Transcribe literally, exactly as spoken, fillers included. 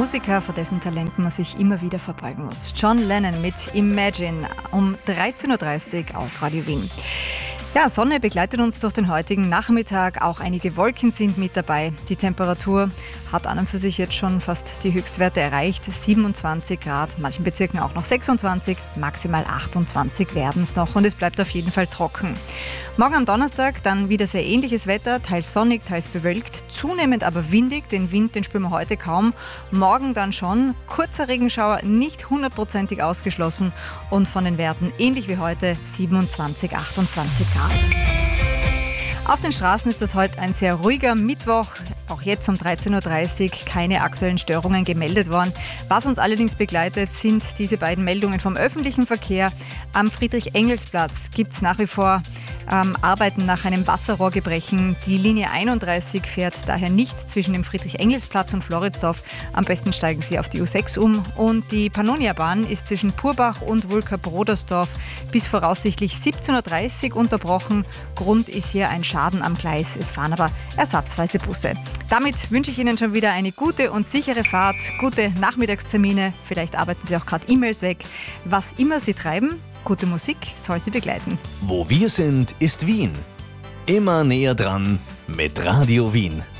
Musiker, vor dessen Talenten man sich immer wieder verbeugen muss. John Lennon mit Imagine um dreizehn Uhr dreißig auf Radio Wien. Ja, Sonne begleitet uns durch den heutigen Nachmittag. Auch einige Wolken sind mit dabei. Die Temperatur hat an und für sich jetzt schon fast die Höchstwerte erreicht. siebenundzwanzig Grad, in manchen Bezirken auch noch sechsundzwanzig, maximal achtundzwanzig werden es noch und es bleibt auf jeden Fall trocken. Morgen am Donnerstag dann wieder sehr ähnliches Wetter, teils sonnig, teils bewölkt, zunehmend aber windig. Den Wind, den spüren wir heute kaum. Morgen dann schon. Kurzer Regenschauer, nicht hundertprozentig ausgeschlossen und von den Werten ähnlich wie heute siebenundzwanzig, achtundzwanzig Grad. Auf den Straßen ist das heute ein sehr ruhiger Mittwoch. Auch jetzt um dreizehn Uhr dreißig keine aktuellen Störungen gemeldet worden. Was uns allerdings begleitet, sind diese beiden Meldungen vom öffentlichen Verkehr. Am Friedrich-Engels-Platz gibt es nach wie vor ähm, Arbeiten nach einem Wasserrohrgebrechen. Die Linie einunddreißig fährt daher nicht zwischen dem Friedrich-Engels-Platz und Floridsdorf. Am besten steigen Sie auf die U sechs um. Und die Pannonia-Bahn ist zwischen Purbach und Wulka-Brodersdorf bis voraussichtlich siebzehn Uhr dreißig unterbrochen. Grund ist hier ein Schaden am Gleis. Es fahren aber ersatzweise Busse. Damit wünsche ich Ihnen schon wieder eine gute und sichere Fahrt, gute Nachmittagstermine. Vielleicht arbeiten Sie auch gerade E-Mails weg. Was immer Sie treiben, gute Musik soll Sie begleiten. Wo wir sind, ist Wien. Immer näher dran mit Radio Wien.